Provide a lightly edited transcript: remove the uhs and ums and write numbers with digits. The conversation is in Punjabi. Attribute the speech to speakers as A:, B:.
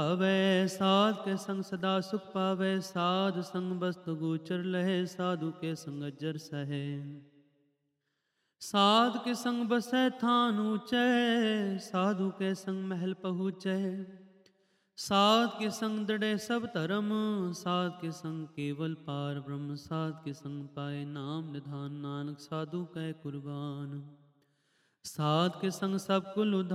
A: ਭਾਵੈ ਸਾਧ ਕੇ ਸੰਗ ਸਦਾ ਸੁਖ ਪਾਵੈ। ਸਾਧ ਸੰਗ ਬਸਤੁ ਗੋਚਰ ਲਹੈ। ਸਾਧੂ ਕੇ ਸੰਗ ਅਜਰ ਸਹੈ। ਸਾਧ ਕੇ ਸੰਗ ਬਸੈ ਥਾਨ ਊਚੈ। ਸਾਧੂ ਕੇ ਸੰਗ ਮਹਿਲ ਪਹੁੰਚੈ। ਸਾਧ ਕੇ ਸੰਗ ਦ੍ਰਿੜੈ ਸਭ ਧਰਮ। ਸਾਧ ਕੇ ਸੰਗ ਕੇਵਲ ਪਾਰ ਬ੍ਰਹਮ। ਸਾਧ ਕੇ ਸੰਗ ਪਾਏ ਨਾਮ ਨਿਧਾਨ। ਨਾਨਕ ਸਾਧੂ ਕੈ ਕੁਰਬਾਨ। ਸਾਧ ਕੇ ਸੰਗ ਸਭ ਕੁਲ ਉਧਾਰ।